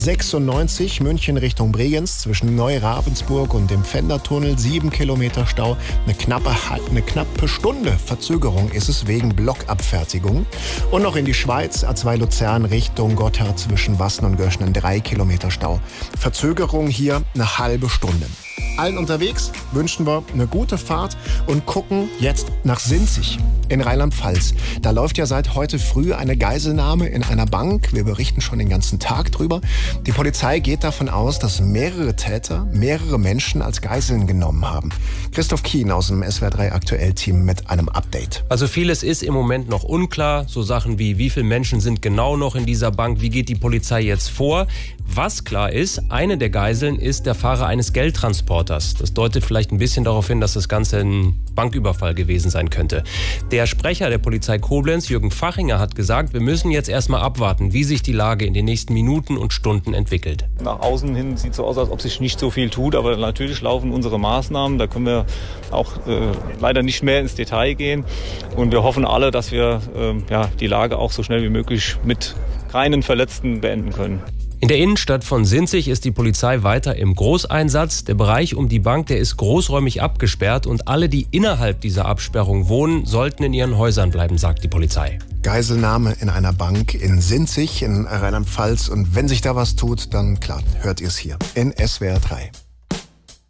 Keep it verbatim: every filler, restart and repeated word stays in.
sechsundneunzig München Richtung Bregenz zwischen Neu-Ravensburg und dem Pfändertunnel, sieben Kilometer Stau, eine knappe, eine knappe Stunde Verzögerung ist es wegen Blockabfertigung. Und noch in die Schweiz, A zwei Luzern Richtung Gotthard zwischen Wassen und Göschnen, drei Kilometer Stau. Verzögerung hier eine halbe Stunde. Allen unterwegs wünschen wir eine gute Fahrt und gucken jetzt nach Sinzig in Rheinland-Pfalz. Da läuft ja seit heute früh eine Geiselnahme in einer Bank. Wir berichten schon den ganzen Tag drüber. Die Polizei geht davon aus, dass mehrere Täter mehrere Menschen als Geiseln genommen haben. Christoph Kien aus dem S W R drei Aktuell-Team mit einem Update. Also vieles ist im Moment noch unklar. So Sachen wie, wie viele Menschen sind genau noch in dieser Bank? Wie geht die Polizei jetzt vor? Was klar ist, eine der Geiseln ist der Fahrer eines Geldtransporters. Das deutet vielleicht ein bisschen darauf hin, dass das Ganze ein Banküberfall gewesen sein könnte. Der Sprecher der Polizei Koblenz, Jürgen Fachinger, hat gesagt, wir müssen jetzt erstmal abwarten, wie sich die Lage in den nächsten Minuten und Stunden entwickelt. Nach außen hin sieht es so aus, als ob sich nicht so viel tut, aber natürlich laufen unsere Maßnahmen. Da können wir auch äh, leider nicht mehr ins Detail gehen. Und wir hoffen alle, dass wir äh, ja, die Lage auch so schnell wie möglich mit keinen Verletzten beenden können. In der Innenstadt von Sinzig ist die Polizei weiter im Großeinsatz. Der Bereich um die Bank, der ist großräumig abgesperrt und alle, die innerhalb dieser Absperrung wohnen, sollten in ihren Häusern bleiben, sagt die Polizei. Geiselnahme in einer Bank in Sinzig in Rheinland-Pfalz. Und wenn sich da was tut, dann klar, hört ihr es hier in S W R drei.